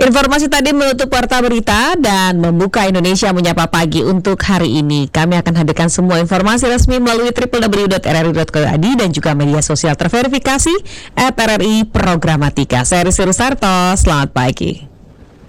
Informasi tadi menutup Warta Berita dan membuka Indonesia Menyapa Pagi untuk hari ini. Kami akan hadirkan semua informasi resmi melalui www.rri.co.id dan juga media sosial terverifikasi @RRI Programatika. Saya Rizky Rusarto, selamat pagi.